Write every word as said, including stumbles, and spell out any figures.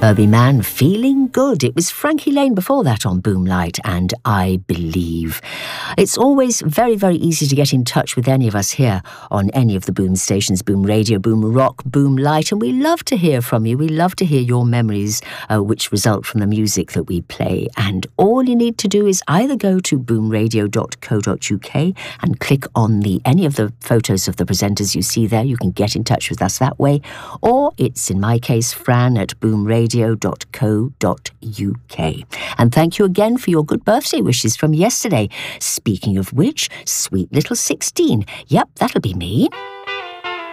Herbie Mann, Feeling Good. It was Frankie Lane before that on Boomlight and I Believe. It's always very, very easy to get in touch with any of us here on any of the Boom stations, Boom Radio, Boom Rock, Boom Light, and we love to hear from you. We love to hear your memories, uh, which result from the music that we play. And all you need to do is either go to boom radio dot co dot uk and click on the any of the photos of the presenters you see there. You can get in touch with us that way. Or it's, in my case, Fran at boom radio dot co dot uk. And thank you again for your good birthday wishes from yesterday. Speaking of which, sweet little sixteen. Yep, that'll be me.